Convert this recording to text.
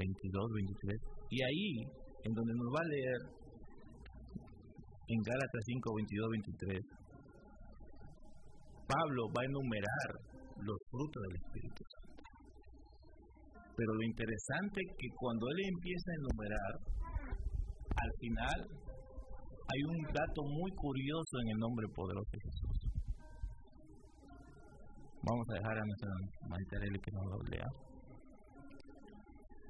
22, 23. Y ahí, en donde nos va a leer, en Gálatas 5, 22, 23, Pablo va a enumerar los frutos del Espíritu Santo. Pero lo interesante es que cuando él empieza a enumerar, al final hay un dato muy curioso en el nombre poderoso de Jesús. Vamos a dejar a nuestra Maestra Eli que nos lo lea.